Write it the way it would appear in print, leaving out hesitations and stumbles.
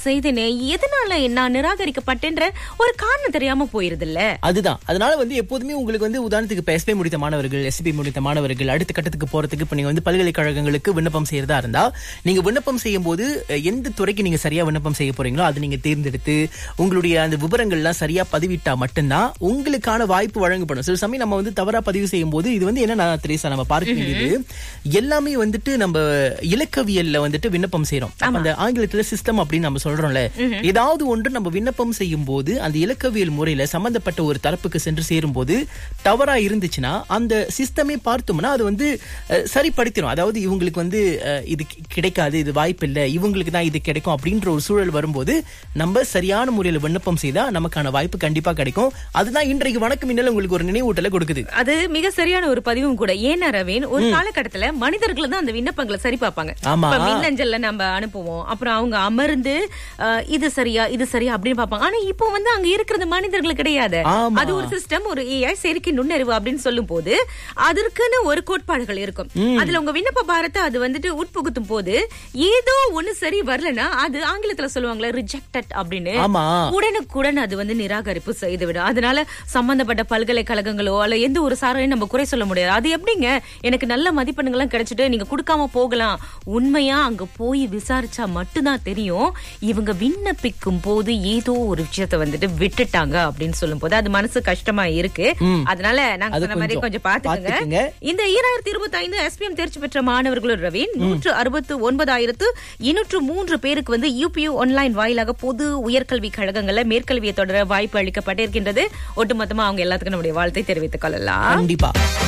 செய்தேனே, எதனால நான் நிராகரிக்கப்பட்டேன்ற ஒரு காரணம் தெரியாம போயிருது இல்ல. அதுதான். அதனால எப்போதுமே உங்களுக்கு உதாரணத்துக்கு இப்ப எஸ்பி முடித்த மாணவர்கள், எஸ்பி முடித்த மாணவர்கள் அடுத்த கட்டத்துக்கு போறதுக்கு இப்ப நீங்க பல்கலைக்கழகங்களுக்கு விண்ணப்பம் செய்யறதா இருந்தா, நீங்க விண்ணப்பம் செய்யும் போது எந்த துறைக்கு நீங்க சரியா விண்ணப்பம் செய்ய போறீங்களோ அதை நீங்க தேர்ந்தெடுத்து உங்களுடைய அந்த விவரங்கள்லாம் சரியா பதிவிட்டா மட்டும்தான் உங்களுக்கான வாய்ப்பு வழங்கப்படும். சில சமயம் நம்ம தவறா பதிவு செய்யும் போது இது என்ன திரேசா நம்ம பார்க்க வேண்டியது, எல்லாமே நம்ம இலக்கவியல்ல விண்ணப்பம் செய்யறோம். அந்த ஆங்கிலத்துல சிஸ்டம் அப்படின்னு நம்ம சொல்றோம்ல, ஏதாவது ஒன்று நம்ம விண்ணப்பம் செய்யும் போது அந்த இலக்கவியல் முறையில சம்பந்தப்பட்ட ஒரு தரப்புக்கு சென்று சேரும் போது தவறா இருந்துச்சுன்னா அந்த சிஸ்டமே பார்த்தோம்னா அது சரிப்படுத்திடும். அதாவது இவங்களுக்கு இது கிடைக்காது, இது வாய்ப்பு இல்லை, இவங்களுக்கு தான் இது கிடைக்கும் அப்படின்ற ஒரு சூழல் வரும்போது நம்ம சரியான முறையில விண்ணப்பம் செய்தா நமக்கான வாய்ப்பு கண்டிப்பா கிடைக்கும். அதுதான் இன்றைக்கு வணக்கம் மின்னல் உங்களுக்கு ஒரு நினைவூட்டலை கொடுக்குது. அது மிக சரியான ஒரு பதிவும் கூட. ஏன்னா ரவீன், ஒரு காலகட்டத்துல மனிதர்கள் தான் அந்த விண்ணப்பங்களை சரி பார்ப்பாங்க. மின்னஞ்சல்ல நம்ம அனுப்புவோம், அப்புறம் அவங்க அமர்ந்து இது சரியா இது சரியா அப்படின்னு பார்ப்பாங்க. ஆனா இப்போ அங்க இருக்கிறது மனிதர்கள் கிடையாது. அது ஒரு சிஸ்டம், ஒரு ஏஐ, செயற்கை நுண்ணறிவு அப்படின்னு சொல்லும் போது அதற்குன்னு ஒரு கோட்பாடுகள் இருக்கும். அதுல உங்க விண்ணப்ப பாரத்தை அது உட்புகுத்தும் போது ஏதோ ஒண்ணு சரி வரலன்னா அது ஆங்கிலத்துல சொல்லுவாங்களே ரிஜெக்டட் அப்படின்னு, உடனுக்குடன் அது நிராகரிப்பு செய்துவிடும். அதனால சம்பந்தப்பட்ட பல்கலைக்கழகங்களோ அல்ல எந்த ஒரு சாரையும் நம்ம குறை சொல்ல முடியாது. அது எப்படிங்க எனக்கு நல்ல மதிப்பெண்கள் கிடைச்சிட்டு நீங்க கொடுக்காம போகலாம்? உண்மையா அங்க போய் விசாரிச்சா மட்டும்தான் தெரியும் இவங்க விண்ணப்பிக்கும் போது ஏதோ ஒரு விஷயத்தை விட்டுட்டாங்க அப்படின்னு சொல்லும் போது அது மனசு கஷ்டமா இருக்கு. அதனால நாங்க சொன்ன மாதிரி கொஞ்சம் பாத்துக்கோங்க. இந்த 2025 SPM தேர்ச்சி பெற்ற மாணவர்களும் ரவீன் 169,203 பேருக்கு UPU ஆன்லைன் வாயிலாக பொது உயர்கல்வி கழகங்கள்ல மேற்கல்வியை தொடர வாய்ப்பு அளிக்கப்பட்டிருக்கின்றது. ஒட்டுமொத்தமா அவங்க எல்லாத்துக்கும் நம்முடைய வாழ்த்தை தெரிவித்துக் கொள்ளலாம். கண்டிப்பா.